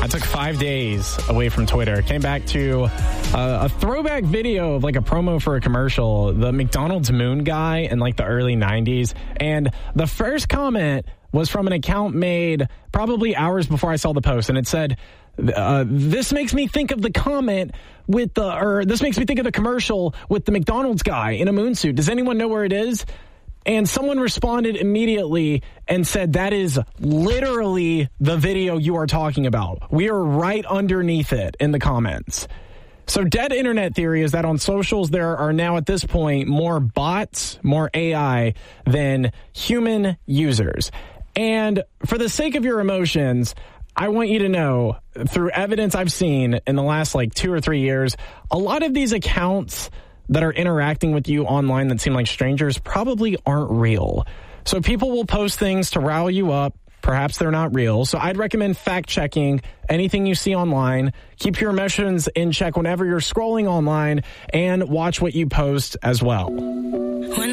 took 5 days away from Twitter. Came back to a throwback video of like a promo for a commercial, the McDonald's Moon guy in like the early 90s. And the first comment was from an account made probably hours before I saw the post. And it said, this makes me think of the comment this makes me think of the commercial with the McDonald's guy in a moon suit. Does anyone know where it is? And someone responded immediately and said, that is literally the video you are talking about. We are right underneath it in the comments. So dead internet theory is that on socials, there are now at this point more bots, more AI than human users. And for the sake of your emotions, I want you to know, through evidence I've seen in the last 2 or 3 years, a lot of these accounts that are interacting with you online that seem like strangers probably aren't real. So people will post things to rile you up. Perhaps they're not real. So I'd recommend fact-checking anything you see online. Keep your emotions in check whenever you're scrolling online, and watch what you post as well.